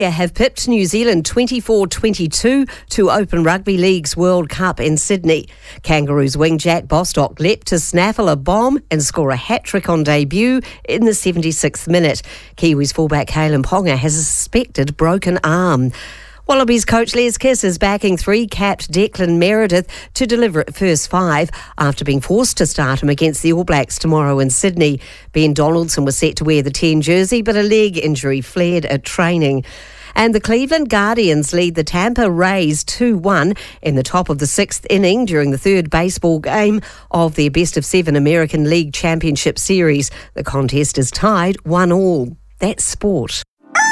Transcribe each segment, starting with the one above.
Have pipped New Zealand 24-22 to Open Rugby League's World Cup in Sydney. Kangaroos wing Jack Bostock leapt to snaffle a bomb and score a hat-trick on debut in the 76th minute. Kiwis fullback Kalen Ponga has a suspected broken arm. Wallabies coach Les Kiss is backing three-capped Declan Meredith to deliver at first five after being forced to start him against the All Blacks tomorrow in Sydney. Ben Donaldson was set to wear the 10 jersey, but a leg injury flared at training. And the Cleveland Guardians lead the Tampa Rays 2-1 in the top of the sixth inning during the third baseball game of their best-of-7 American League Championship Series. The contest is tied 1-1. That's sport.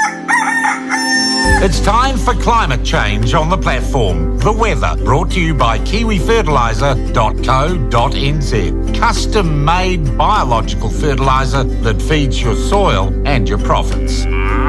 It's time for climate change on the platform. The weather, brought to you by kiwifertiliser.co.nz. Custom-made biological fertiliser that feeds your soil and your profits.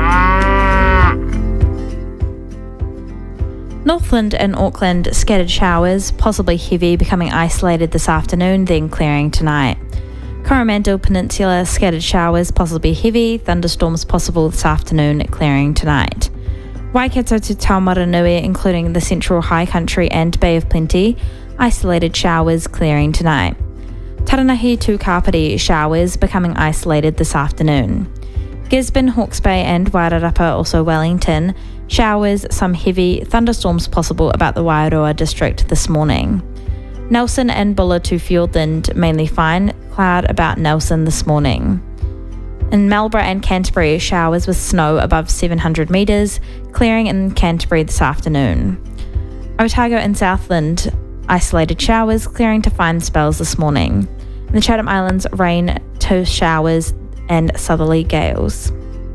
Northland and Auckland, scattered showers, possibly heavy, becoming isolated this afternoon, then clearing tonight. Coromandel Peninsula, scattered showers, possibly heavy, thunderstorms possible this afternoon, clearing tonight. Waikato to Taumaranui, including the Central High Country and Bay of Plenty, isolated showers, clearing tonight. Taranaki to Kapiti, showers, becoming isolated this afternoon. Gisborne, Hawke's Bay and Wairarapa, also Wellington, showers, some heavy, thunderstorms possible about the Wairoa district this morning. Nelson and Bulla to Fiordland, mainly fine, cloud about Nelson this morning. In Marlborough and Canterbury, showers with snow above 700 metres, clearing in Canterbury this afternoon. Otago and Southland, isolated showers, clearing to fine spells this morning. In the Chatham Islands, rain to showers and southerly gales.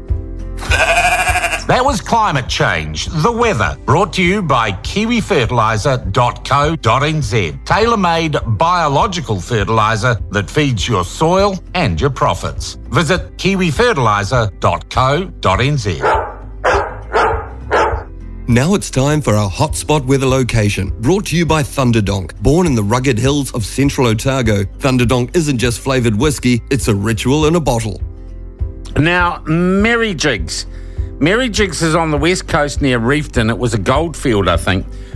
That was climate change, the weather, brought to you by kiwifertiliser.co.nz. Tailor-made biological fertiliser that feeds your soil and your profits. Visit kiwifertiliser.co.nz. Now it's time for our hotspot weather location, brought to you by Thunderdonk. Born in the rugged hills of central Otago, Thunderdonk isn't just flavoured whiskey, it's a ritual in a bottle. Now, Merry Jigs. Merry Jigs is on the west coast near Reefton. It was a goldfield, I think.